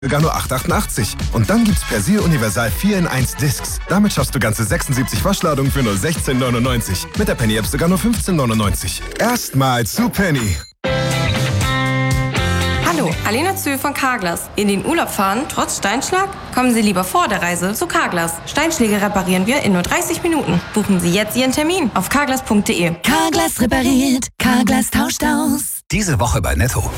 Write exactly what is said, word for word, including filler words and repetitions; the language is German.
Sogar nur acht achtundachtzig. Und dann gibt's Persil Universal vier in eins Discs. Damit schaffst du ganze sechsundsiebzig Waschladungen für nur sechzehn neunundneunzig. Mit der Penny App sogar nur fünfzehn neunundneunzig. Erstmal zu Penny. Hallo, Alena Zühl von Carglass. In den Urlaub fahren, trotz Steinschlag? Kommen Sie lieber vor der Reise zu Carglass. Steinschläge reparieren wir in nur dreißig Minuten. Buchen Sie jetzt Ihren Termin auf carglass punkt de. Carglass repariert, Carglass tauscht aus. Diese Woche bei Netto.